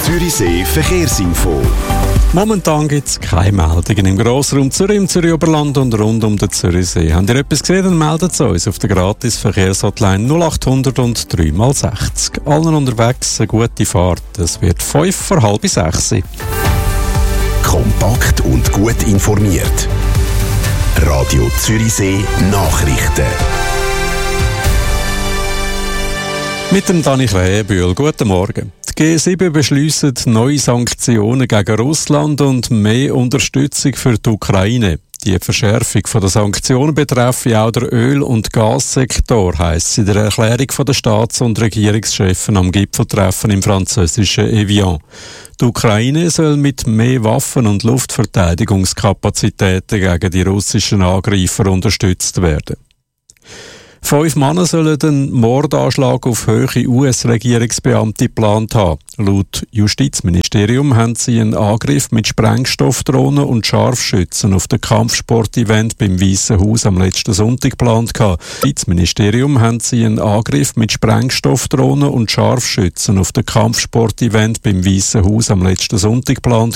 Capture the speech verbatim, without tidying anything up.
Zürichsee Verkehrsinfo. Momentan gibt es keine Meldungen im Grossraum Zürich, im Zürich-Oberland und rund um den Zürichsee. Habt ihr etwas gesehen, dann meldet es uns auf der Gratis-Verkehrshotline null acht hundert und drei mal sechzig. Allen unterwegs eine gute Fahrt. Es wird fünf vor halb sechs. Kompakt und gut informiert. Radio Zürichsee Nachrichten. Mit dem Dani Krähenbühl. Guten Morgen. Die G sieben beschliessen neue Sanktionen gegen Russland und mehr Unterstützung für die Ukraine. Die Verschärfung der Sanktionen betreffe auch der Öl- und Gassektor, heisst es in der Erklärung der Staats- und Regierungschefen am Gipfeltreffen im französischen Evian. Die Ukraine soll mit mehr Waffen- und Luftverteidigungskapazitäten gegen die russischen Angreifer unterstützt werden. Fünf Männer sollen einen Mordanschlag auf hohe U S-Regierungsbeamte geplant haben. Laut Justizministerium haben sie einen Angriff mit Sprengstoffdrohnen und Scharfschützen auf dem Kampfsportevent beim Weißen Haus am letzten Sonntag geplant. Im Justizministerium haben sie einen Angriff mit Sprengstoffdrohnen und Scharfschützen auf dem Kampfsportevent beim Weißen Haus am letzten Sonntag geplant.